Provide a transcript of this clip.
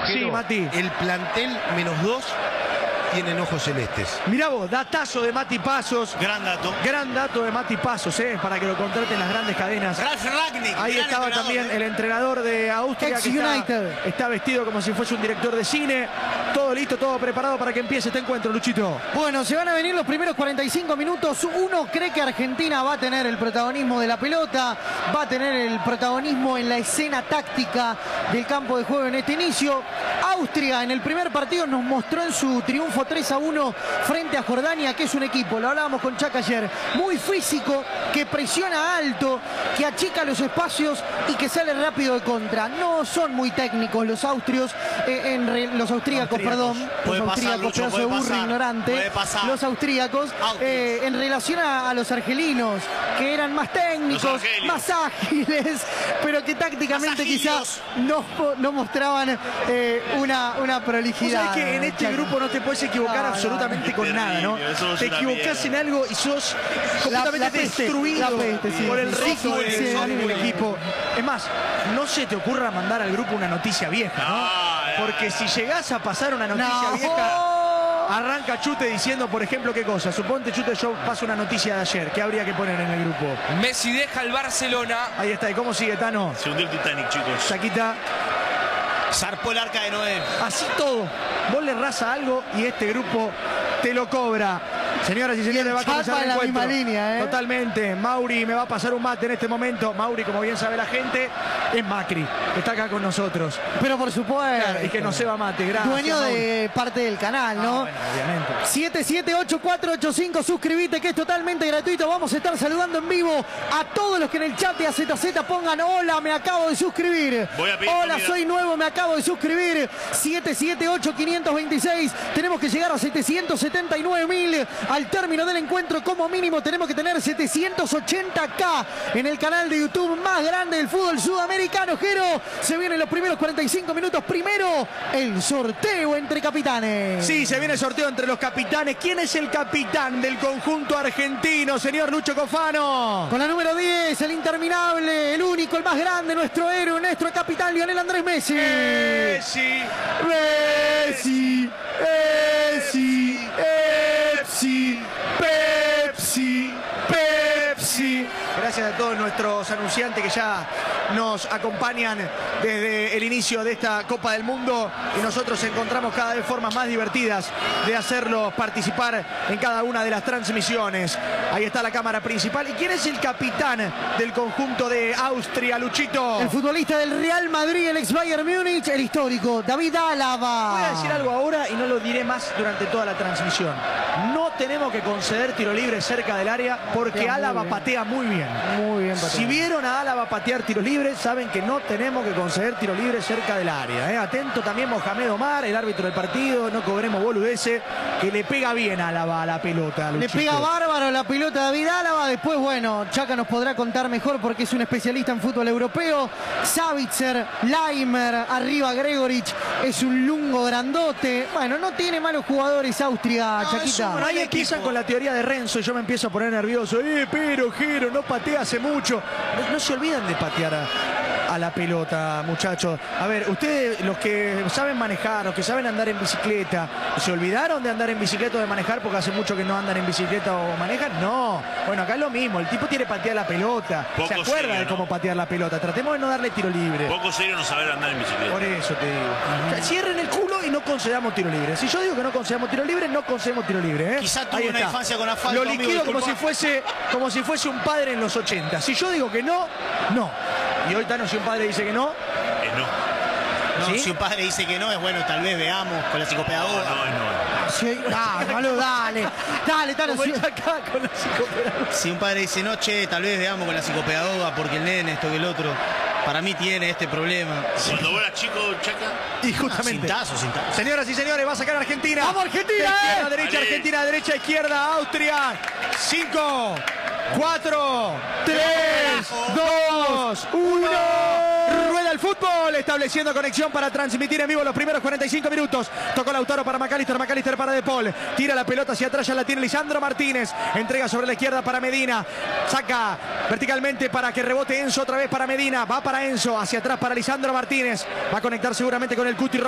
Sí, Mati. El plantel -2 tienen ojos celestes. Mirá vos, datazo de Mati Pasos. Gran dato. Gran dato de Mati Pasos, para que lo contraten las grandes cadenas. Ralf Rangnick. Ahí estaba también el entrenador de Austria, que está vestido como si fuese un director de cine. Todo listo, todo preparado para que empiece este encuentro, Luchito. Bueno, se van a venir los primeros 45 minutos. Uno cree que Argentina va a tener el protagonismo de la pelota, va a tener el protagonismo en la escena táctica del campo de juego en este inicio. Austria en el primer partido nos mostró en su triunfo 3-1 frente a Jordania, que es un equipo, lo hablábamos con Chaca ayer, muy físico, que presiona alto, que achica los espacios y que sale rápido de contra. No son muy técnicos los austrios, los austríacos, perdón. Puede Los pasar, austríacos, Lucho, pedazo de puede burro pasar, ignorante. puede pasar. Los austríacos, en relación a los argelinos, que eran más técnicos, más ágiles, pero que tácticamente quizás no mostraban una prolijidad. Sabes que en este grupo no te puedes equivocar absolutamente con nada, ¿no? Te equivocás en algo y sos completamente destruido por el resto del equipo. Es más, no se te ocurra mandar al grupo una noticia vieja, ¿no? Porque si llegás a pasar una noticia vieja, arranca Chute diciendo, por ejemplo, ¿qué cosa? Suponte, Chute, yo paso una noticia de ayer. ¿Qué habría que poner en el grupo? Messi deja el Barcelona. Ahí está. ¿Y cómo sigue, Tano? Se hundió el Titanic, chicos. Chaquita. Zarpó el Arca de Noé. Así todo. Vos le raza algo y este grupo te lo cobra. Señoras y señores, va a comenzar el encuentro. La misma línea, Totalmente. Mauri me va a pasar un mate en este momento. Mauri, como bien sabe la gente, es Macri, que está acá con nosotros. Pero por supuesto. Claro, y que no se va mate. Gracias, dueño Mauri. de parte del canal, ¿no? Bueno, obviamente. 778485, suscribite, que es totalmente gratuito. Vamos a estar saludando en vivo a todos los que en el chat de AZZ pongan hola, me acabo de suscribir. Hola, soy nuevo, me acabo de suscribir. 778-526. Tenemos que llegar a 779.000 al término del encuentro. Como mínimo tenemos que tener 780K en el canal de YouTube más grande del fútbol sudamericano. Jero, se vienen los primeros 45 minutos. Primero, el sorteo entre capitanes. Sí, se viene el sorteo entre los capitanes. ¿Quién es el capitán del conjunto argentino, señor Lucho Cofano? Con la número 10, el interminable, el único, el más grande, nuestro héroe, nuestro capitán, Lionel Andrés Messi. Messi. Messi. Messi. Pepsi. Pepsi. Pepsi. Gracias a todos nuestros anunciantes que ya nos acompañan desde el inicio de esta Copa del Mundo, y nosotros encontramos cada vez formas más divertidas de hacerlos participar en cada una de las transmisiones. Ahí está la cámara principal. ¿Y quién es el capitán del conjunto de Austria, Luchito? El futbolista del Real Madrid, el ex Bayern Múnich, el histórico David Álava. Voy a decir algo ahora y no lo diré más durante toda la transmisión. No tenemos que conceder tiro libre cerca del área porque Álava patea muy bien. Muy bien pateado. Si vieron a Álava patear tiros libres, saben que no tenemos que conceder tiro libre cerca del área. Atento también Mohamed Omar, el árbitro del partido. No cobremos boludeces, que le pega bien a Álava a la pelota, Luchito. Le pega bárbaro la pelota a David Álava. Después, bueno, Chaca nos podrá contar mejor porque es un especialista en fútbol europeo. Savitzer, Laimer, arriba Gregoric, es un lungo grandote. Bueno, no tiene malos jugadores Austria, Chaquita. Bueno, ahí empiezan con la teoría de Renzo y yo me empiezo a poner nervioso. Pero Jero no patea hace mucho. No se olviden de patear a la pelota, muchachos. A ver, ustedes, los que saben manejar, los que saben andar en bicicleta, ¿se olvidaron de andar en bicicleta o de manejar porque hace mucho que no andan en bicicleta o manejan? No. Bueno, acá es lo mismo. El tipo tiene que patear la pelota. Se acuerda de cómo patear la pelota. Tratemos de no darle tiro libre. Poco serio no saber andar en bicicleta. Por eso te digo. O sea, cierren el culo y no concedamos tiro libre. Si yo digo que no concedamos tiro libre, no concedemos tiro libre. Quizá tuve una infancia con asfalto. Lo liquido como si fuese un padre en los 80. Si yo digo que no, no. Y hoy Tano, si un padre dice que no, no. ¿Sí? Si un padre dice que no, es bueno, tal vez veamos con la psicopedagoga. Sí, dale, Tano. Si un padre dice no, che, tal vez veamos con la psicopedagoga porque el nene, esto que el otro, para mí tiene este problema. Cuando vos eras chico, Chaca. Y justamente. Sin tazo. Señoras y señores, va a sacar Argentina. ¡Vamos, Argentina! De izquierda a derecha, Argentina, derecha, izquierda, Austria. 5, 4, 3, 2, 1. Rueda el fútbol, estableciendo conexión para transmitir en vivo los primeros 45 minutos. Tocó Lautaro para McAllister, McAllister para De Paul. Tira la pelota hacia atrás, ya la tiene Lisandro Martínez. Entrega sobre la izquierda para Medina. Saca verticalmente para que rebote Enzo otra vez para Medina. Va para Enzo, hacia atrás para Lisandro Martínez. Va a conectar seguramente con el Cuti